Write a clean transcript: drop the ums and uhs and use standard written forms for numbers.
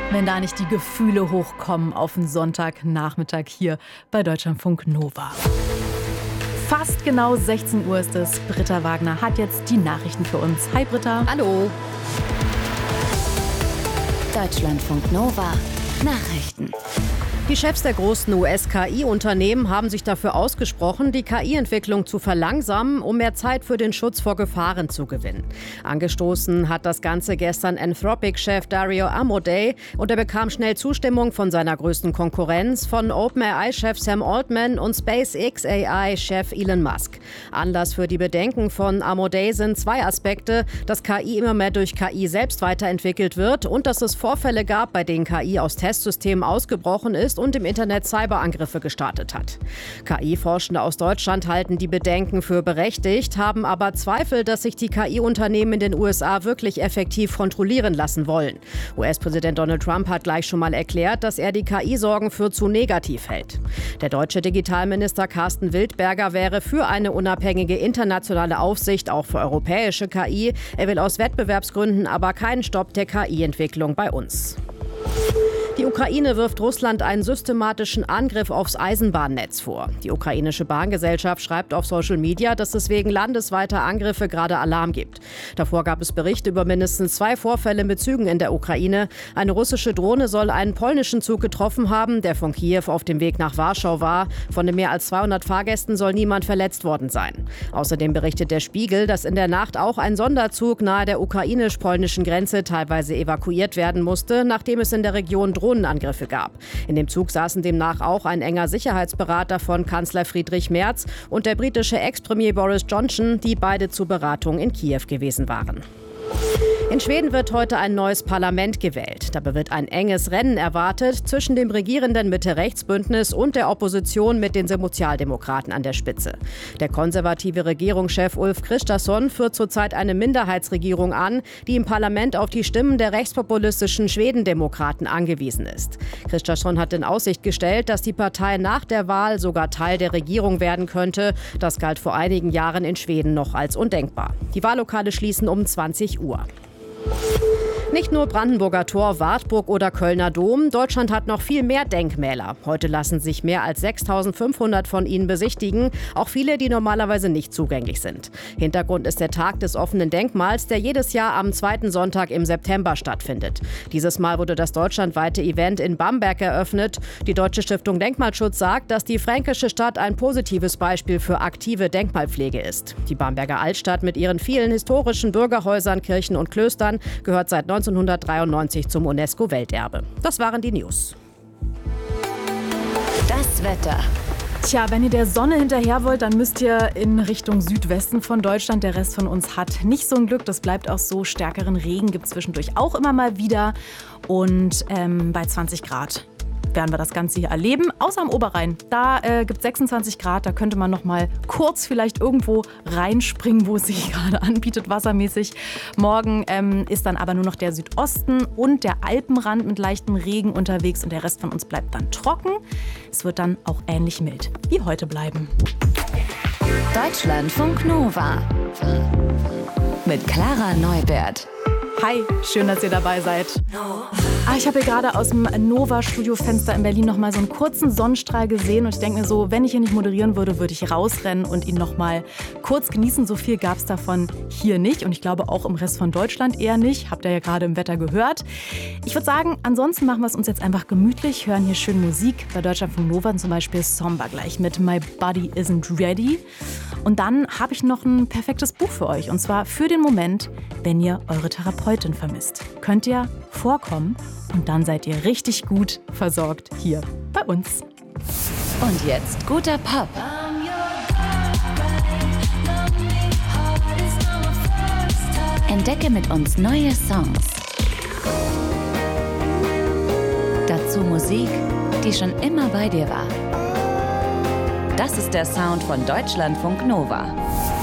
Wenn da nicht die Gefühle hochkommen auf den Sonntagnachmittag hier bei Deutschlandfunk Nova. Fast genau 16 Uhr ist es. Britta Wagner hat jetzt die Nachrichten für uns. Hi Britta. Hallo. Deutschlandfunk Nova. Nachrichten. Die Chefs der großen US-KI-Unternehmen haben sich dafür ausgesprochen, die KI-Entwicklung zu verlangsamen, um mehr Zeit für den Schutz vor Gefahren zu gewinnen. Angestoßen hat das Ganze gestern Anthropic-Chef Dario Amodei und er bekam schnell Zustimmung von seiner größten Konkurrenz, von OpenAI-Chef Sam Altman und SpaceX-AI-Chef Elon Musk. Anlass für die Bedenken von Amodei sind zwei Aspekte, dass KI immer mehr durch KI selbst weiterentwickelt wird und dass es Vorfälle gab, bei denen KI aus Testsystemen ausgebrochen ist und im Internet Cyberangriffe gestartet hat. KI-Forschende aus Deutschland halten die Bedenken für berechtigt, haben aber Zweifel, dass sich die KI-Unternehmen in den USA wirklich effektiv kontrollieren lassen wollen. US-Präsident Donald Trump hat gleich schon mal erklärt, dass er die KI-Sorgen für zu negativ hält. Der deutsche Digitalminister Carsten Wildberger wäre für eine unabhängige internationale Aufsicht, auch für europäische KI. Er will aus Wettbewerbsgründen aber keinen Stopp der KI-Entwicklung bei uns. Die Ukraine wirft Russland einen systematischen Angriff aufs Eisenbahnnetz vor. Die ukrainische Bahngesellschaft schreibt auf Social Media, dass es wegen landesweiter Angriffe gerade Alarm gibt. Davor gab es Berichte über mindestens 2 Vorfälle mit Zügen in der Ukraine. Eine russische Drohne soll einen polnischen Zug getroffen haben, der von Kiew auf dem Weg nach Warschau war. Von den mehr als 200 Fahrgästen soll niemand verletzt worden sein. Außerdem berichtet der Spiegel, dass in der Nacht auch ein Sonderzug nahe der ukrainisch-polnischen Grenze teilweise evakuiert werden musste, nachdem es in der Region Drohnenangriffe gab. In dem Zug saßen demnach auch ein enger Sicherheitsberater von Kanzler Friedrich Merz und der britische Ex-Premier Boris Johnson, die beide zur Beratung in Kiew gewesen waren. In Schweden wird heute ein neues Parlament gewählt. Dabei wird ein enges Rennen erwartet zwischen dem regierenden Mitte-Rechts-Bündnis und der Opposition mit den Sozialdemokraten an der Spitze. Der konservative Regierungschef Ulf Kristersson führt zurzeit eine Minderheitsregierung an, die im Parlament auf die Stimmen der rechtspopulistischen Schwedendemokraten angewiesen ist. Kristersson hat in Aussicht gestellt, dass die Partei nach der Wahl sogar Teil der Regierung werden könnte. Das galt vor einigen Jahren in Schweden noch als undenkbar. Die Wahllokale schließen um 20 Uhr. Nicht nur Brandenburger Tor, Wartburg oder Kölner Dom, Deutschland hat noch viel mehr Denkmäler. Heute lassen sich mehr als 6.500 von ihnen besichtigen, auch viele, die normalerweise nicht zugänglich sind. Hintergrund ist der Tag des offenen Denkmals, der jedes Jahr am 2. Sonntag im September stattfindet. Dieses Mal wurde das deutschlandweite Event in Bamberg eröffnet. Die Deutsche Stiftung Denkmalschutz sagt, dass die fränkische Stadt ein positives Beispiel für aktive Denkmalpflege ist. Die Bamberger Altstadt mit ihren vielen historischen Bürgerhäusern, Kirchen und Klöstern gehört seit 1993 zum UNESCO-Welterbe. Das waren die News. Das Wetter. Tja, wenn ihr der Sonne hinterher wollt, dann müsst ihr in Richtung Südwesten von Deutschland. Der Rest von uns hat nicht so ein Glück. Das bleibt auch so. Stärkeren Regen gibt es zwischendurch auch immer mal wieder. Und bei 20 Grad werden wir das Ganze hier erleben. Außer am Oberrhein. Da gibt es 26 Grad. Da könnte man noch mal kurz vielleicht irgendwo reinspringen, wo es sich gerade anbietet, wassermäßig. Morgen ist dann aber nur noch der Südosten und der Alpenrand mit leichtem Regen unterwegs. Und der Rest von uns bleibt dann trocken. Es wird dann auch ähnlich mild wie heute bleiben. Deutschlandfunk Nova. Mit Clara Neubert. Hi, schön, dass ihr dabei seid. Ich habe hier gerade aus dem Nova-Studio-Fenster in Berlin noch mal so einen kurzen Sonnenstrahl gesehen. Und ich denke mir so, wenn ich hier nicht moderieren würde, würde ich rausrennen und ihn noch mal kurz genießen. So viel gab es davon hier nicht. Und ich glaube auch im Rest von Deutschland eher nicht. Habt ihr ja gerade im Wetter gehört. Ich würde sagen, ansonsten machen wir es uns jetzt einfach gemütlich. Hören hier schön Musik. Bei Deutschlandfunk Nova zum Beispiel Somba gleich mit My Body Isn't Ready. Und dann habe ich noch ein perfektes Buch für euch. Und zwar für den Moment, wenn ihr eure Therapeutin vermisst. Könnt ihr vorkommen und dann seid ihr richtig gut versorgt hier bei uns. Und jetzt guter Pop. Entdecke mit uns neue Songs. Dazu Musik, die schon immer bei dir war. Das ist der Sound von Deutschlandfunk Nova.